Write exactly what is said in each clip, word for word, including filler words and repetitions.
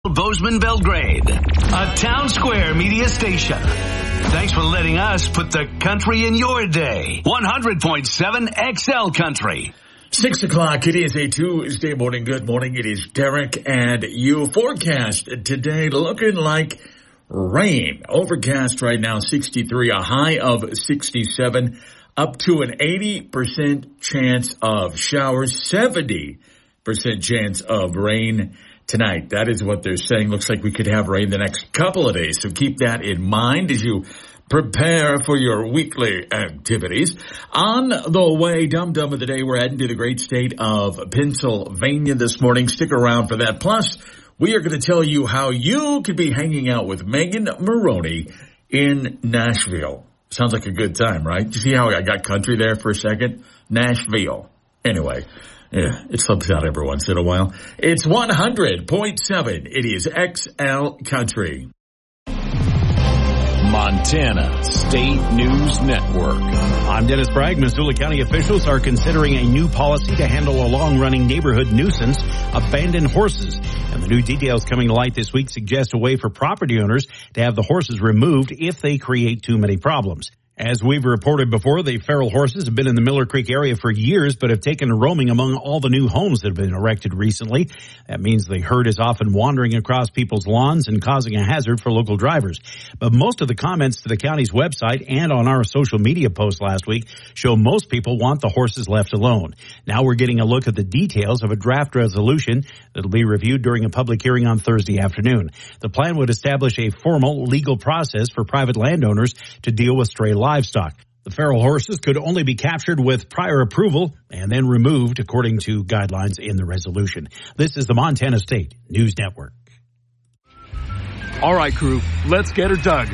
Bozeman, Belgrade, a Town Square media station. Thanks for letting us put the country in your day. one hundred point seven X L Country. Six o'clock. It is a Tuesday morning. Good morning. It is Derek and you. Forecast today looking like rain. Overcast right now, sixty-three, a high of sixty-seven, up to an eighty percent chance of showers, seventy percent chance of rain tonight. That is what they're saying. Looks like we could have rain the next couple of days. So keep that in mind as you prepare for your weekly activities. On the way, Dum Dum of the Day, we're heading to the great state of Pennsylvania this morning. Stick around for that. Plus, we are going to tell you how you could be hanging out with Megan Maroney in Nashville. Sounds like a good time, right? You see how I got country there for a second? Nashville. Anyway. Yeah, it slips out every once in a while. It's one hundred point seven. It is X L Country. Montana State News Network. I'm Dennis Bragg. Missoula County officials are considering a new policy to handle a long-running neighborhood nuisance, abandoned horses. And the new details coming to light this week suggest a way for property owners to have the horses removed if they create too many problems. As we've reported before, the feral horses have been in the Miller Creek area for years, but have taken to roaming among all the new homes that have been erected recently. That means the herd is often wandering across people's lawns and causing a hazard for local drivers. But most of the comments to the county's website and on our social media post last week show most people want the horses left alone. Now we're getting a look at the details of a draft resolution that will be reviewed during a public hearing on Thursday afternoon. The plan would establish a formal legal process for private landowners to deal with stray livestock. Livestock. The feral horses could only be captured with prior approval and then removed according to guidelines in the resolution. This is the Montana State News Network. All right, crew, let's get her dug.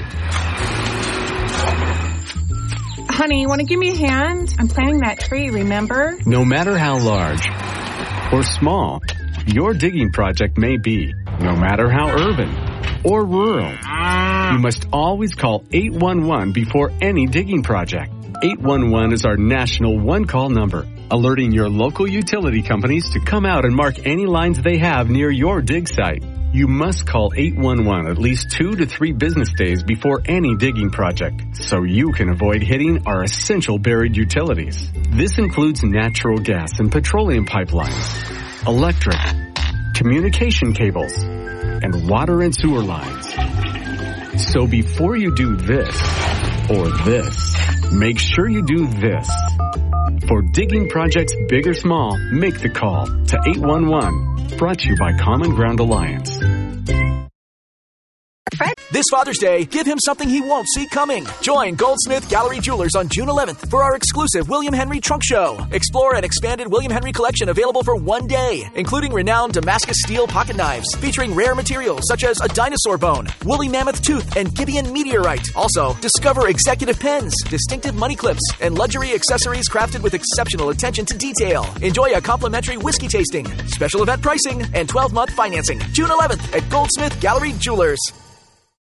Honey, want to give me a hand? I'm planting that tree, remember? No matter how large or small your digging project may be, no matter how urban or rural, you must always call eight one one before any digging project. eight one one is our national one-call number, alerting your local utility companies to come out and mark any lines they have near your dig site. You must call eight one one at least two to three business days before any digging project, so you can avoid hitting our essential buried utilities. This includes natural gas and petroleum pipelines, electric, communication cables, and water and sewer lines. So before you do this or this, make sure you do this. For digging projects big or small, make the call to eight one one. Brought to you by Common Ground Alliance. This Father's Day, give him something he won't see coming. Join Goldsmith Gallery Jewelers on June eleventh for our exclusive William Henry Trunk Show. Explore an expanded William Henry collection available for one day, including renowned Damascus steel pocket knives featuring rare materials such as a dinosaur bone, woolly mammoth tooth, and Gibeon meteorite. Also, discover executive pens, distinctive money clips, and luxury accessories crafted with exceptional attention to detail. Enjoy a complimentary whiskey tasting, special event pricing, and twelve-month financing. June eleventh at Goldsmith Gallery Jewelers.